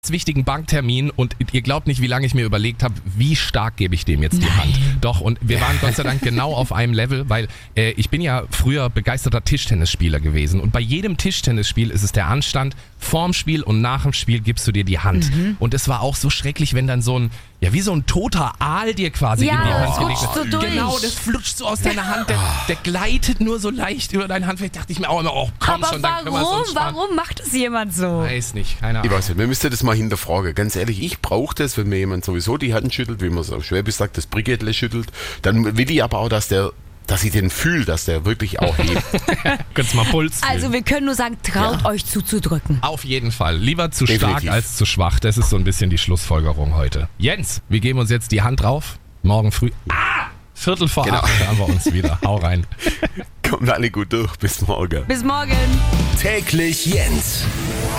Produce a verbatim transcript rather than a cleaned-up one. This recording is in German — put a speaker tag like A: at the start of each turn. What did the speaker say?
A: wichtigen Banktermin und ihr glaubt nicht, wie lange ich mir überlegt habe, wie stark gebe ich dem jetzt die
B: Nein.
A: Hand. Doch, und wir waren Gott sei Dank genau auf einem Level, weil äh, ich bin ja früher begeisterter Tischtennisspieler gewesen und bei jedem Tischtennisspiel ist es der Anstand, vorm Spiel und nach dem Spiel gibst du dir die Hand. Mhm. Und es war auch so schrecklich, wenn dann so ein, ja wie so ein toter Aal dir quasi
B: Ja,
A: in die Hand
B: das
A: gelegt
B: rutscht
A: wird.
B: so durch.
A: Genau, das flutscht so aus deiner Hand, der, der gleitet nur so leicht über deine Hand. Vielleicht dachte ich mir auch immer, oh komm
B: Aber
A: schon, dann können wir es
B: warum?
A: uns sparen.
B: Warum macht es jemand so?
A: Weiß nicht, keine Ahnung.
C: Ich weiß nicht, wir müssten das mal hinterfragen. Ganz ehrlich, ich brauche das, wenn mir jemand sowieso die Hand schüttelt, wie man es auf Schwäbisch sagt, das Brigitte schüttelt, dann will ich aber auch, dass der, dass ich den fühle, dass der wirklich auch hebt.
A: Kurz mal Puls.
B: Also wir können nur sagen, traut
C: Ja.
B: euch zuzudrücken.
A: Auf jeden Fall. Lieber zu
C: Definitiv.
A: stark als zu schwach. Das ist so ein bisschen die Schlussfolgerung heute. Jens, wir geben uns jetzt die Hand drauf. Morgen früh. Ah! Viertel vor
C: Genau.
A: acht haben wir uns wieder. Hau rein.
C: Kommt alle gut durch. Bis morgen.
B: Bis morgen.
D: Täglich Jens.